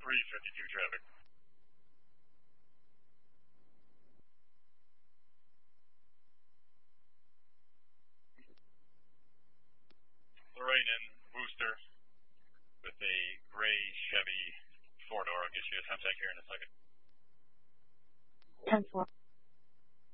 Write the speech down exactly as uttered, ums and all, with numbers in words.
three fifty-two traffic. Lorraine and Wooster with a gray Chevy four-door. I'll get you a contact here in a second. ten four.